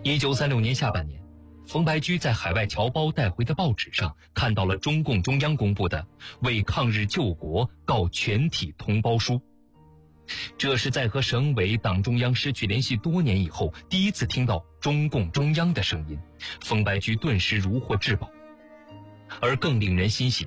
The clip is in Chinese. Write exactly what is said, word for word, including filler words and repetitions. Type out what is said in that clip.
一九三六年下半年，冯白驹在海外侨胞带回的报纸上看到了中共中央公布的为抗日救国告全体同胞书。这是在和省委党中央失去联系多年以后，第一次听到中共中央的声音，冯白驹顿时如获至宝。而更令人欣喜